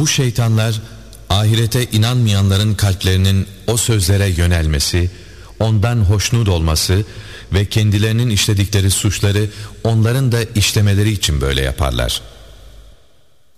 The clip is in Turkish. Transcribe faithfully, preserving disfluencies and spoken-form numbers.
Bu şeytanlar ahirete inanmayanların kalplerinin o sözlere yönelmesi, ondan hoşnut olması ve kendilerinin işledikleri suçları onların da işlemeleri için böyle yaparlar.